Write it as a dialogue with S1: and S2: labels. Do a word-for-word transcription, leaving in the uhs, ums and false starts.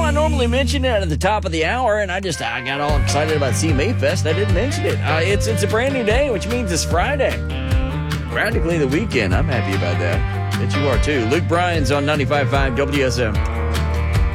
S1: I normally mention it at the top of the hour, and I just I got all excited about C M A Fest. I didn't mention it. Uh, it's it's a brand new day, which means it's Friday. Practically the weekend. I'm happy about that. Bet you are too. Luke Bryan's on ninety-five point five W S M.